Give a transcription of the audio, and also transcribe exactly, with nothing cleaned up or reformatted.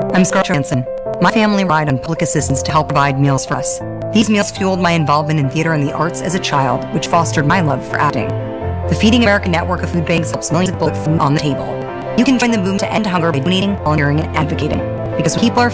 I'm Scarlett Johansson. My family relied on public assistance to help provide meals for us. These meals fueled my involvement in theater and the arts as a child, which fostered my love for acting. The Feeding America network of food banks helps millions of people put food on the table. You can join the movement to end hunger by donating, volunteering, and advocating. Because when people are